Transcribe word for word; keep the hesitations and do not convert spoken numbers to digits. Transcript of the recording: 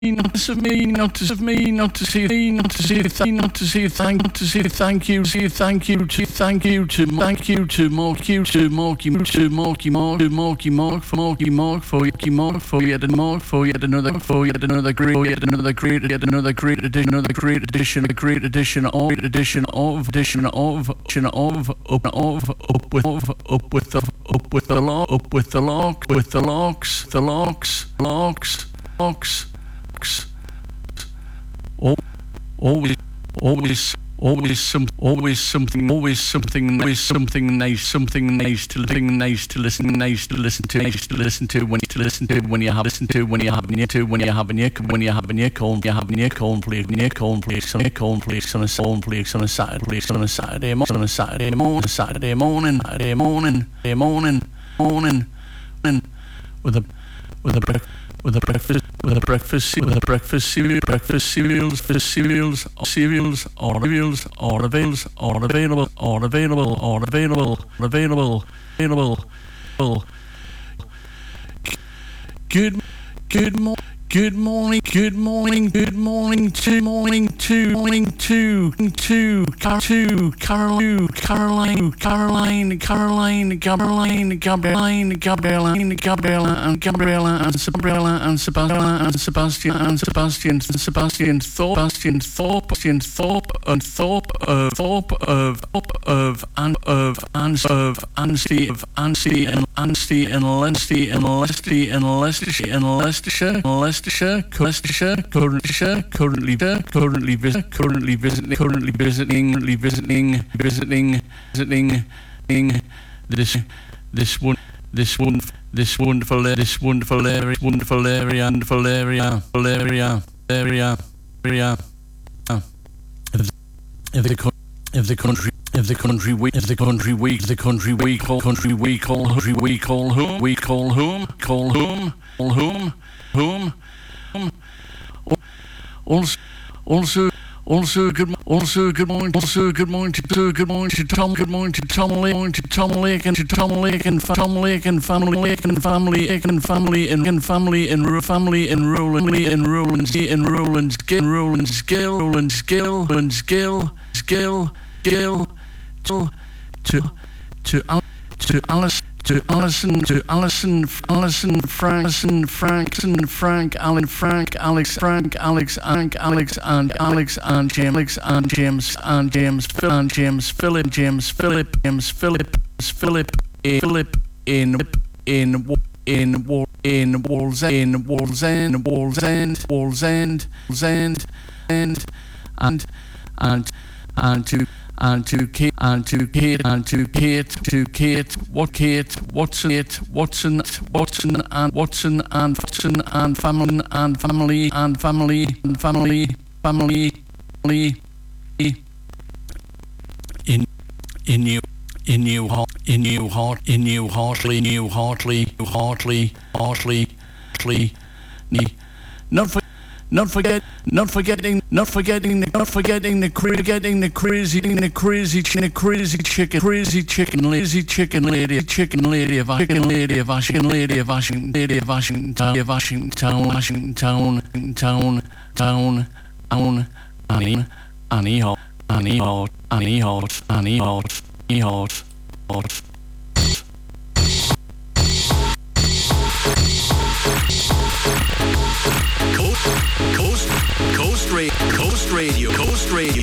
not to me, not to me, not to see me, not to see thank, not to see thank, not to see thank you, see thank you to thank you to thank you to mark you to mark you to mark you mark to mark you mark for mark you mark for you mark for yet and mark for yet another for yet another great yet another great yet another great edition another great edition a great edition of edition of edition of edition of up of up with of up with the up with the lock up with the lock with the locks the locks locks locks. Always, always, always some, always something, always something, always something nice, something nice to something nice to listen, nice to listen to, nice to listen to when to listen to when you have listen to when you have in your to when you have in your when you have in your corn, you have in your cornflakes, in your cornflakes, on your cornflakes on a cornflakes on a Saturday, on a Saturday, on a Saturday morning, Saturday morning, Saturday morning, Saturday morning, morning, morning, with a with a breakfast. With a breakfast, with a breakfast, with a breakfast cereal, breakfast cereals, fish cereals, cereals, or cereals, or avails, or available, or available, or available, available, available, available. Good, good morning. Good morning, good morning, good morning, to morning, to morning, to, to, car, to, Caroline, Caroline, Caroline, Caroline, Gabrielle, Gabrielle, Gabriella, Gabriella, and Gabriella, and Sabrella, and Sebastian, and Sebastian, and Sebastian, Sebastian Thorpe, Sebastian Thorpe, Sebastian Thorpe, and Thorpe, of Thorpe, of, of, and of, and of, Anstey, of Anstey, and Anstey, and Leicester, and Leicester, and Leicestershire, and Leicestershire, Leicestershire. Leicestershire, Leicestershire, currently, currently, currently visit, currently visiting, currently visiting, currently visiting, visiting, visiting, visiting this, this one, this one, this wonderful, this wonderful area, wonderful area, wonderful area, area, area, area. If the, if the country. If the country week, if the country week, the country week, call country week, call country week, call whom, we call whom, call whom, call whom, whom, whom. Also, also, also good, also good morning, also good morning to, good morning to Tom, good morning to Tom Lake, to Tom Lake, and to Tom Lake, and Tom Lake, and family, Lake, and family, and family, and and family, and family, and Roland, and Roland's, and Roland's, and Roland's skill, Roland's skill, and skill, skill, skill. To to to Al, to Alice to Alison to Alison Alison Frankson Frankson Frank Alan Frank Alex Frank Alex Frank Alex and Alex and James and James and James Phil and James Philip James Philip James Philip Philip Philip in in in Wall in Walls in Walls End Walls End Walls End Walls End and and and and to and to Kate, and to Kate, and to Kate, to Kate, what Kate, Watson, Kate, Watson, Watson, and Watson, and Watson, and family, and family, and family, and family, family, family, in, in you, in you, heart, in you, heart, in you, heartily, new, heartily, heartily, heartily, heartily, not for. Not forget, not forgetting, not forgetting, not forgetting the forgetting the crazy, the crazy, the crazy chicken, crazy chicken, lazy chicken lady, chicken lady of chicken lady of Washington, lady of Washington, lady of Washington, Washington, Washington, town, town, town, town, Annie, Annie hot, Annie hot, Annie hot, Annie hot, Annie hot, hot. Coast, Coast, Coast Radio, Coast Radio, Coast Radio.